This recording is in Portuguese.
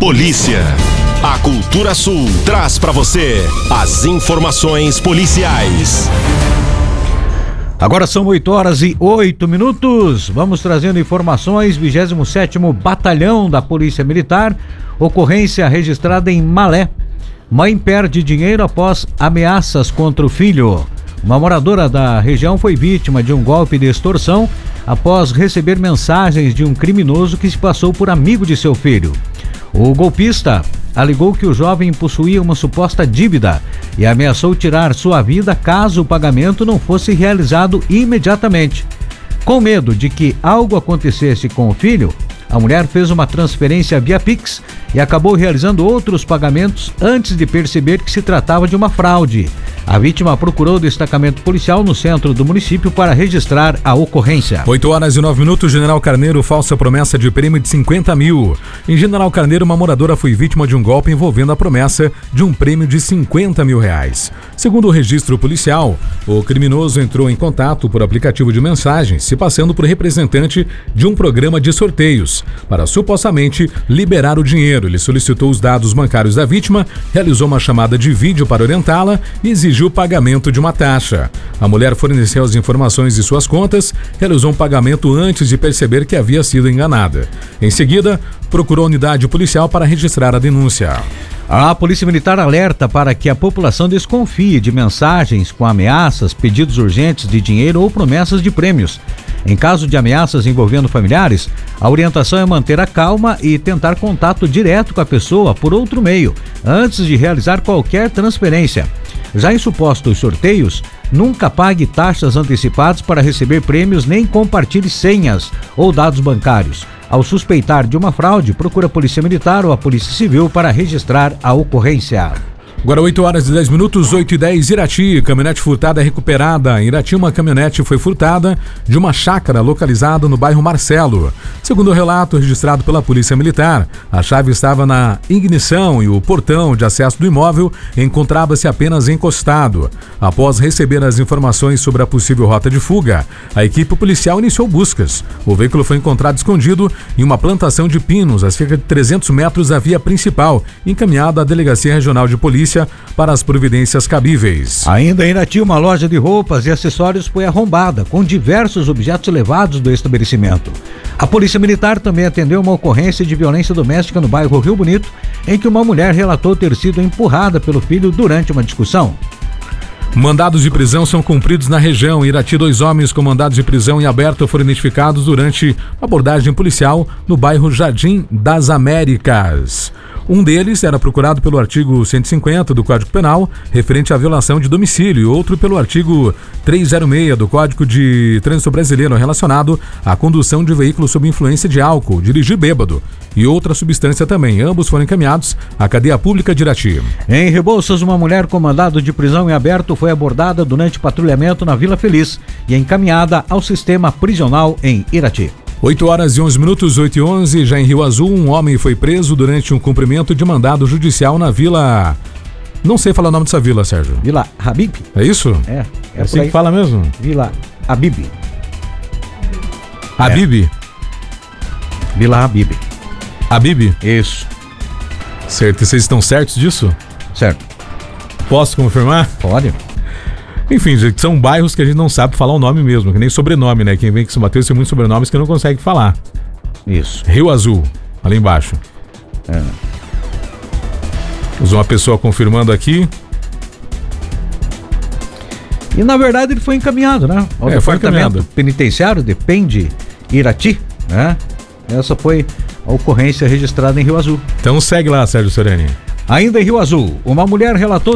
Polícia. A Cultura Sul traz para você as informações policiais. Agora são 8h08. Vamos trazendo informações. 27º Batalhão da Polícia Militar. Ocorrência registrada em Malé. Mãe perde dinheiro após ameaças contra o filho. Uma moradora da região foi vítima de um golpe de extorsão após receber mensagens de um criminoso que se passou por amigo de seu filho. O golpista alegou que o jovem possuía uma suposta dívida e ameaçou tirar sua vida caso o pagamento não fosse realizado imediatamente. Com medo de que algo acontecesse com o filho, a mulher fez uma transferência via Pix e acabou realizando outros pagamentos antes de perceber que se tratava de uma fraude. A vítima procurou o destacamento policial no centro do município para registrar a ocorrência. 8h09, General Carneiro, falsa promessa de prêmio de 50 mil. Em General Carneiro, uma moradora foi vítima de um golpe envolvendo a promessa de um prêmio de 50 mil reais. Segundo o registro policial, o criminoso entrou em contato por aplicativo de mensagens, se passando por representante de um programa de sorteios, para supostamente liberar o dinheiro. Ele solicitou os dados bancários da vítima, realizou uma chamada de vídeo para orientá-la e exigiu o pagamento de uma taxa. A mulher forneceu as informações de suas contas, realizou um pagamento antes de perceber que havia sido enganada. Em seguida, procurou a unidade policial para registrar a denúncia. A Polícia Militar alerta para que a população desconfie de mensagens com ameaças, pedidos urgentes de dinheiro ou promessas de prêmios. Em caso de ameaças envolvendo familiares, a orientação é manter a calma e tentar contato direto com a pessoa por outro meio, antes de realizar qualquer transferência. Já em supostos sorteios, nunca pague taxas antecipadas para receber prêmios nem compartilhe senhas ou dados bancários. Ao suspeitar de uma fraude, procura a Polícia Militar ou a Polícia Civil para registrar a ocorrência. Agora 8h10, 8h10, Irati, caminhonete furtada é recuperada. Em Irati, uma caminhonete foi furtada de uma chácara localizada no bairro Marcelo. Segundo o relato registrado pela Polícia Militar, a chave estava na ignição e o portão de acesso do imóvel encontrava-se apenas encostado. Após receber as informações sobre a possível rota de fuga, a equipe policial iniciou buscas. O veículo foi encontrado escondido em uma plantação de pinos a cerca de 300 metros da via principal, encaminhado à Delegacia Regional de Polícia para as providências cabíveis. Ainda em Irati, uma loja de roupas e acessórios foi arrombada, com diversos objetos levados do estabelecimento. A Polícia Militar também atendeu uma ocorrência de violência doméstica no bairro Rio Bonito, em que uma mulher relatou ter sido empurrada pelo filho durante uma discussão. Mandados de prisão são cumpridos na região. Em Irati, 2 homens com mandados de prisão em aberto foram identificados durante abordagem policial no bairro Jardim das Américas. Um deles era procurado pelo artigo 150 do Código Penal, referente à violação de domicílio, e outro pelo artigo 306 do Código de Trânsito Brasileiro, relacionado à condução de veículo sob influência de álcool, dirigir bêbado, e outra substância também. Ambos foram encaminhados à cadeia pública de Irati. Em Rebouças, uma mulher com mandado de prisão em aberto foi abordada durante patrulhamento na Vila Feliz e encaminhada ao sistema prisional em Irati. 8h11, 8h11, já em Rio Azul, um homem foi preso durante um cumprimento de mandado judicial na Vila... Não sei falar o nome dessa vila, Sérgio. Vila Habib? É isso? É assim que fala mesmo? Vila Habib. Habib? É. Vila Habib. Habib? Isso. Certo, e vocês estão certos disso? Certo. Posso confirmar? Pode. Enfim, gente, são bairros que a gente não sabe falar o nome mesmo, que nem sobrenome, né? Quem vem com São Mateus tem muitos sobrenomes que não consegue falar. Isso. Rio Azul, ali embaixo. É. Usou uma pessoa confirmando aqui. E na verdade ele foi encaminhado, né? Ao departamento penitenciário, depende, Irati, né? Essa foi a ocorrência registrada em Rio Azul. Então segue lá, Sérgio Sereni. Ainda em Rio Azul, uma mulher relatou